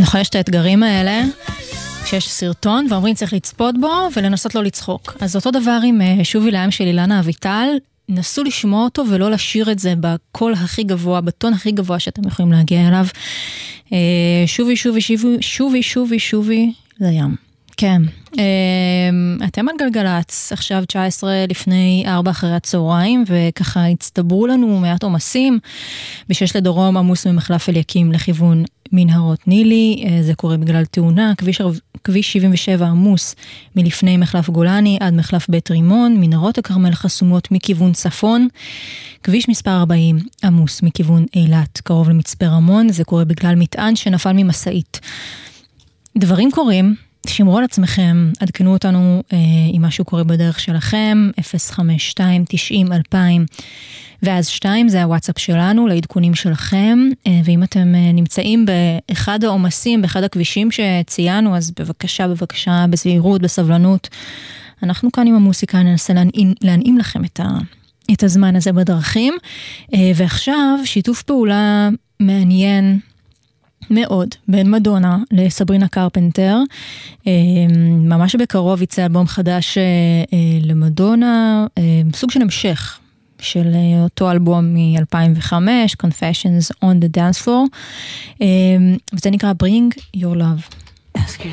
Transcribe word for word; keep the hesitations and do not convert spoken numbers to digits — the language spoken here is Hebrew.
נכון, יש את האתגרים האלה, שיש סרטון, ואומרים צריך לצפות בו, ולנסות לא לצחוק. אז אותו דבר עם שובי לים של אילנה אביטל, נסו לשמוע אותו ולא לשיר את זה בקול הכי גבוה, בטון הכי גבוה שאתם יכולים להגיע אליו. שובי, שובי, שובי, שובי, שובי, שובי, לים. כן. אתם על גלגלץ, עכשיו תשע עשרה לפני ארבע אחרי הצהריים, וככה הצטברו לנו מעט עומסים, בשש לדרום עמוס ממחלף אליקים לכיוון מנהרות נילי, זה קורה בגלל תאונה, כביש, כביש שבעים ושבע עמוס מלפני מחלף גולני עד מחלף בית רימון, מנהרות הכרמל חסומות מכיוון צפון, כביש מספר ארבעים עמוס מכיוון אילת, קרוב למצפה רמון, זה קורה בגלל מטען שנפל ממסעית. דברים קורים, תשמרו על עצמכם, עדכנו אותנו אה, אם משהו קורה בדרך שלכם, אפס חמש שתיים תשעים אלפיים, ואז שתיים זה הוואטסאפ שלנו, לעדכונים שלכם, אה, ואם אתם אה, נמצאים באחד העומסים, באחד הכבישים שציינו, אז בבקשה, בבקשה, בסבירות, בסבלנות, אנחנו כאן עם המוסיקה, ננסה להנעים, להנעים לכם את, ה, את הזמן הזה בדרכים, אה, ועכשיו שיתוף פעולה מעניין, מאוד, בין מדונה לסברינה קרפנטר, ממש בקרוב יצא אלבום חדש למדונה, סוג של המשך של אותו אלבום מ-אלפיים וחמש, Confessions on the Dance Floor, וזה נקרא Bring Your Love.